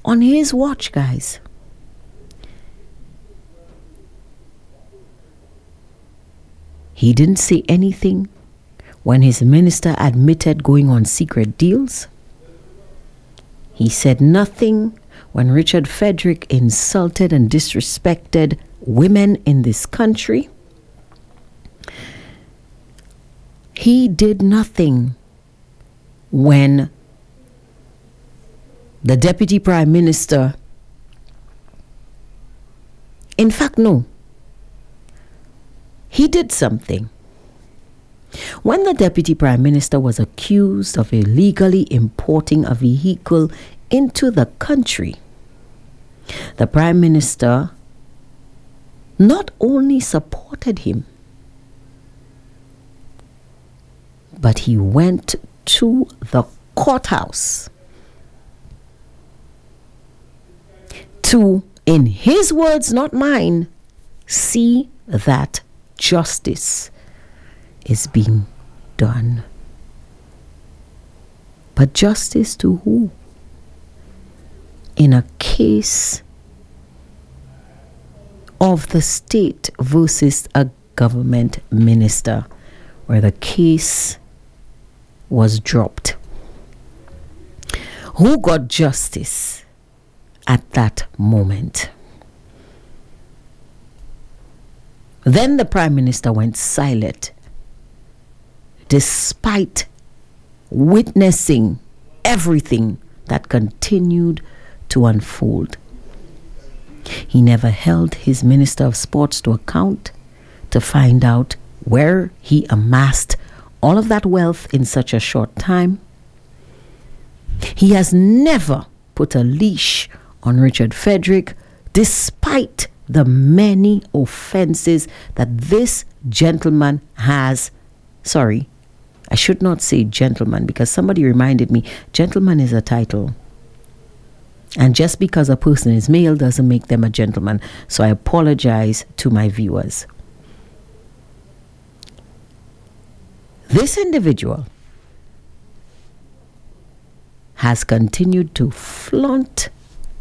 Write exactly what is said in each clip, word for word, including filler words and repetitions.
on his watch, guys. He didn't say anything when his minister admitted going on secret deals. He said nothing when Richard Frederick insulted and disrespected women in this country. He did nothing when the Deputy Prime Minister, in fact, no, he did something. When the Deputy Prime Minister was accused of illegally importing a vehicle into the country, the Prime Minister not only supported him, but he went to the courthouse to, in his words, not mine, see that justice is being done. But justice to who? In a case of the state versus a government minister, where the case was dropped. Who got justice at that moment? Then the Prime Minister went silent, despite witnessing everything that continued to unfold. He never held his Minister of Sports to account to find out where he amassed all of that wealth in such a short time. He has never put a leash on Richard Frederick, despite the many offenses that this gentleman has. Sorry, I should not say gentleman, because somebody reminded me, gentleman is a title. And just because a person is male doesn't make them a gentleman. So I apologize to my viewers. This individual has continued to flaunt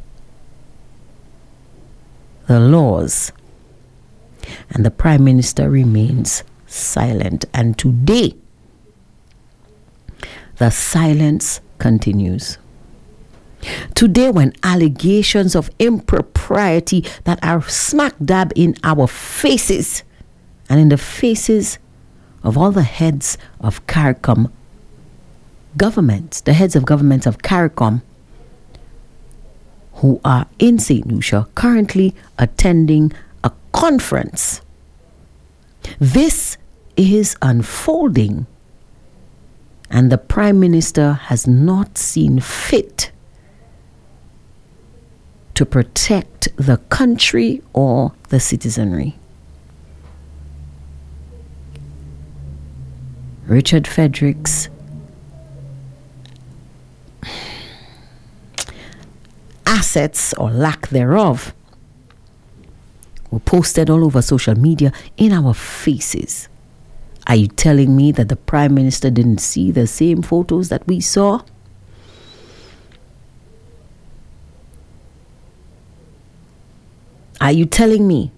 the laws, and the Prime Minister remains silent. And today, the silence continues. Today, when allegations of impropriety that are smack dab in our faces and in the faces of all the heads of CARICOM governments, the heads of governments of CARICOM, who are in Saint Lucia currently attending a conference. This is unfolding, and the Prime Minister has not seen fit to protect the country or the citizenry. Richard Frederick's assets, or lack thereof, were posted all over social media in our faces. Are you telling me that the Prime Minister didn't see the same photos that we saw? Are you telling me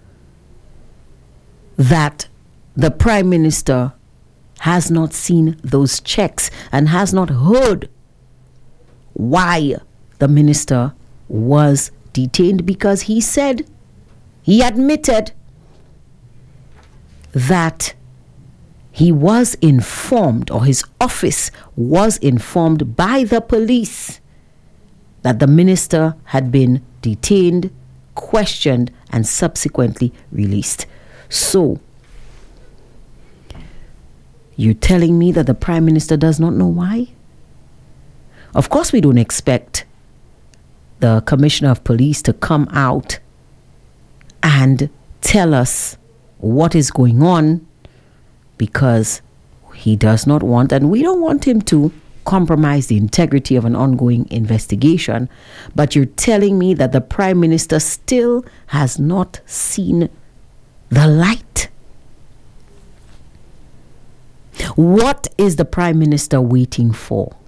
that the Prime Minister has not seen those checks and has not heard why the minister was detained? Because he said, he admitted that he was informed, or his office was informed by the police, that the minister had been detained, questioned, and subsequently released. So, you're telling me that the Prime Minister does not know why? Of course, we don't expect the Commissioner of Police to come out and tell us what is going on, because he does not want, and we don't want him to, compromise the integrity of an ongoing investigation. But you're telling me that the Prime Minister still has not seen the light? What is the Prime Minister waiting for?